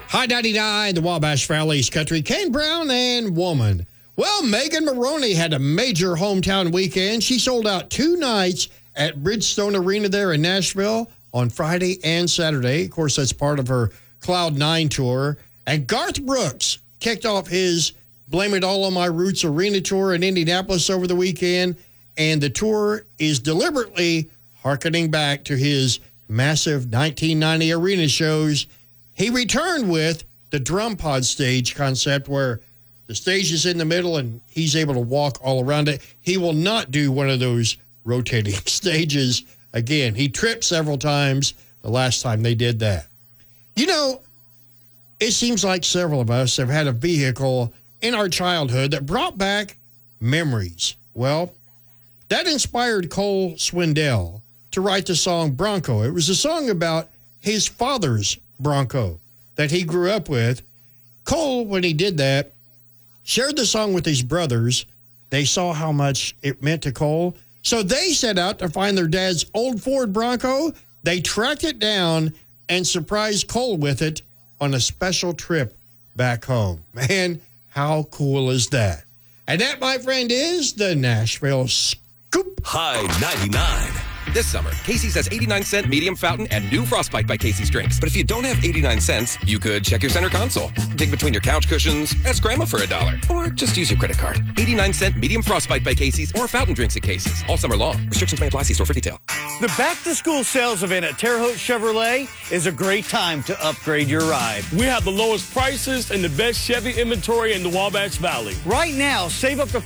High 99, the Wabash Valley's country, Kane Brown and Woman. Well, Megan Maroney had a major hometown weekend. She sold out 2 nights at Bridgestone Arena there in Nashville on Friday and Saturday. Of course, that's part of her Cloud 9 tour. And Garth Brooks kicked off his Blame It All on My Roots Arena tour in Indianapolis over the weekend. And the tour is deliberately hearkening back to his massive 1990 arena shows. He returned with the drum pod stage concept where the stage is in the middle and he's able to walk all around it. He will not do one of those rotating stages again. He tripped several times the last time they did that. You know, it seems like several of us have had a vehicle in our childhood that brought back memories. Well, that inspired Cole Swindell to write the song Bronco. It was a song about his father's Bronco that he grew up with. Cole, when he did that, shared the song with his brothers. They saw how much it meant to Cole. So they set out to find their dad's old Ford Bronco. They tracked it down and surprised Cole with it on a special trip back home. Man, how cool is that? And that, my friend, is the Nashville Scoop. High 99. This summer, Casey's has 89-cent medium fountain and new Frostbite by Casey's drinks. But if you don't have 89 cents, you could check your center console, dig between your couch cushions, ask Grandma for $1, or just use your credit card. 89-cent medium Frostbite by Casey's or fountain drinks at Casey's all summer long. Restrictions may apply. See store for detail. The back-to-school sales event at Terre Haute Chevrolet is a great time to upgrade your ride. We have the lowest prices and the best Chevy inventory in the Wabash Valley. Right now, save up to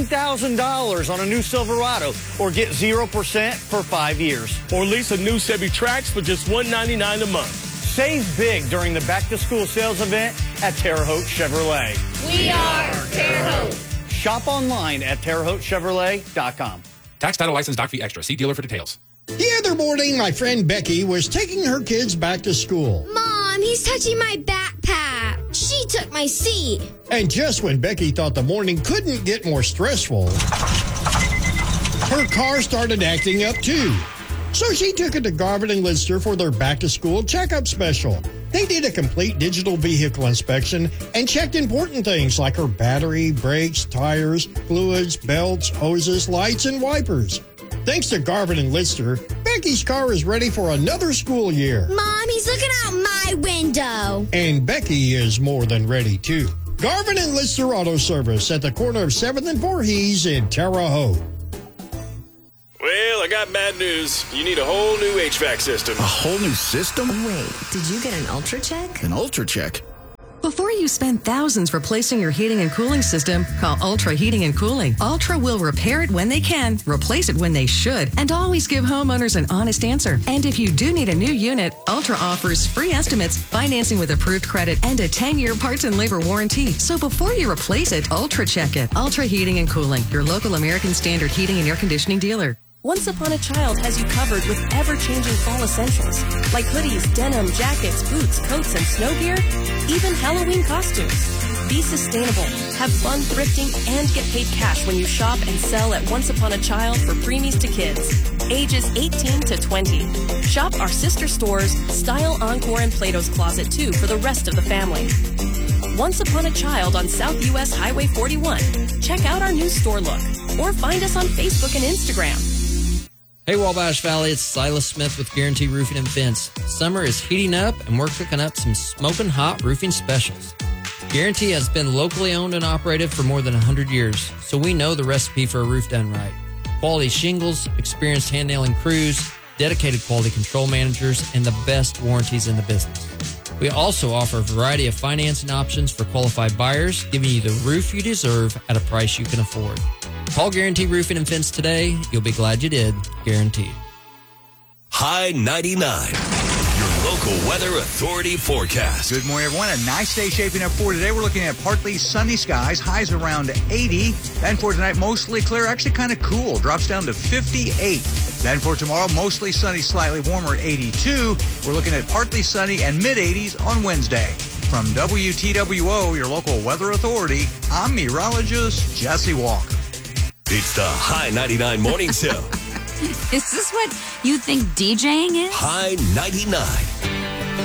$14,000 on a new Silverado or get 0% for 5 years. Or lease a new Chevy Trax for just $199 a month. Save big during the back-to-school sales event at Terre Haute Chevrolet. We are Terre Haute. Shop online at TerreHautechevrolet.com. Tax, title, license, doc fee extra. See dealer for details. The other morning, my friend Becky was taking her kids back to school. Mom, he's touching my backpack. She took my seat. And just when Becky thought the morning couldn't get more stressful, her car started acting up too. So she took it to Garvin and Lidster for their back-to-school checkup special. They did a complete digital vehicle inspection and checked important things like her battery, brakes, tires, fluids, belts, hoses, lights, and wipers. Thanks to Garvin and Lidster, Becky's car is ready for another school year. Mom, he's looking out my window. And Becky is more than ready, too. Garvin and Lidster Auto Service at the corner of 7th and Voorhees in Terre Haute. Well, I got bad news. You need a whole new HVAC system. A whole new system? Wait, did you get an Ultra Check? An Ultra Check? Before you spend thousands replacing your heating and cooling system, call Ultra Heating and Cooling. Ultra will repair it when they can, replace it when they should, and always give homeowners an honest answer. And if you do need a new unit, Ultra offers free estimates, financing with approved credit, and a 10-year parts and labor warranty. So before you replace it, Ultra Check it. Ultra Heating and Cooling, your local American Standard heating and air conditioning dealer. Once Upon a Child has you covered with ever-changing fall essentials, like hoodies, denim, jackets, boots, coats, and snow gear, even Halloween costumes. Be sustainable, have fun thrifting, and get paid cash when you shop and sell at Once Upon a Child for preemies to kids, ages 18 to 20. Shop our sister stores, Style, Encore, and Plato's Closet, too, for the rest of the family. Once Upon a Child on South US Highway 41. Check out our new store look, or find us on Facebook and Instagram. Hey Wabash Valley, it's Silas Smith with Guarantee Roofing and Fence. Summer is heating up and we're cooking up some smoking hot roofing specials. Guarantee has been locally owned and operated for more than 100 years, so we know the recipe for a roof done right. Quality shingles, experienced hand nailing crews, dedicated quality control managers, and the best warranties in the business. We also offer a variety of financing options for qualified buyers, giving you the roof you deserve at a price you can afford. Call Guarantee Roofing and Fence today. You'll be glad you did. Guaranteed. High 99. Your local weather authority forecast. Good morning, everyone. A nice day shaping up for today. We're looking at partly sunny skies, highs around 80. Then for tonight, mostly clear, actually kind of cool. Drops down to 58. Then for tomorrow, mostly sunny, slightly warmer at 82. We're looking at partly sunny and mid-80s on Wednesday. From WTWO, your local weather authority, I'm meteorologist Jesse Walker. It's the High 99 Morning Show. Is this what you think DJing is? High 99.